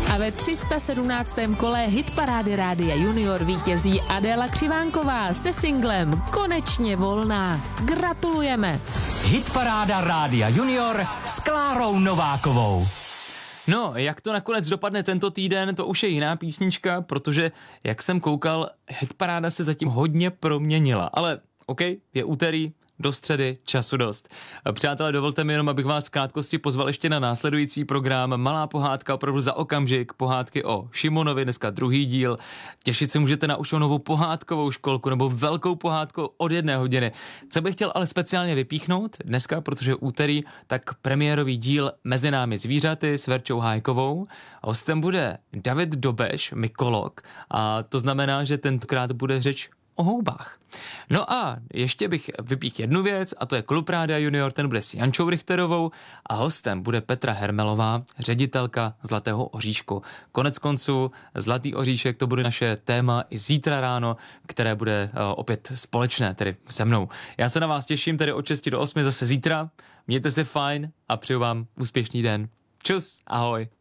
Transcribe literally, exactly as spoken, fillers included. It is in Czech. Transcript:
A ve tři sta sedmnáctém kole hitparády Rádia Junior vítězí Adéla Křivánková se singlem Konečně volná. Gratulujeme. Hitparáda Rádia Junior s Klárou Novákovou. No, jak to nakonec dopadne tento týden, to už je jiná písnička, protože, jak jsem koukal, hitparáda se zatím hodně proměnila. Ale OK, je úterý, do středy, času dost. Přátelé, dovolte mi jenom, abych vás v krátkosti pozval ještě na následující program. Malá pohádka opravdu za okamžik, pohádky o Šimonovi, dneska druhý díl. Těšit se můžete na už novou pohádkovou školku nebo velkou pohádku od jedné hodiny. Co bych chtěl ale speciálně vypíchnout dneska, protože je úterý, tak premiérový díl Mezi námi zvířaty s Verčou Hájkovou. Hostem bude David Dobeš, mykolog, a to znamená, že tentokrát bude řeč o houbách. No a ještě bych vypík jednu věc, a to je Klub Rádia Junior, ten bude s Jančou Richterovou a hostem bude Petra Hermelová, ředitelka Zlatého oříšku. Konec konců Zlatý oříšek, to bude naše téma i zítra ráno, které bude uh, opět společné, tedy se mnou. Já se na vás těším tedy od šesti do osmi zase zítra. Mějte se fajn a přeju vám úspěšný den. Čus, ahoj.